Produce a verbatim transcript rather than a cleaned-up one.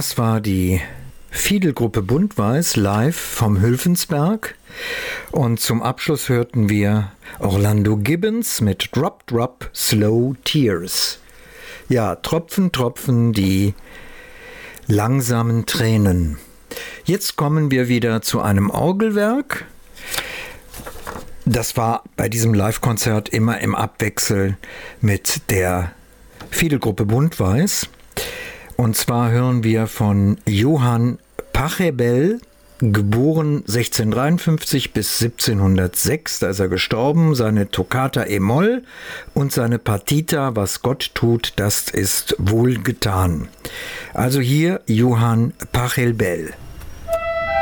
Das war die Fiedelgruppe Buntweiß live vom Hülfensberg. Und zum Abschluss hörten wir Orlando Gibbons mit Drop, Drop, Slow Tears. Ja, Tropfen, Tropfen, die langsamen Tränen. Jetzt kommen wir wieder zu einem Orgelwerk. Das war bei diesem Live-Konzert immer im Abwechsel mit der Fiedelgruppe Buntweiß. Und zwar hören wir von Johann Pachelbel, geboren sechzehnhundertdreiundfünfzig bis siebzehnhundertsechs, da ist er gestorben, seine Toccata e-Moll und seine Partita Was Gott tut, das ist wohlgetan. Also hier Johann Pachelbel.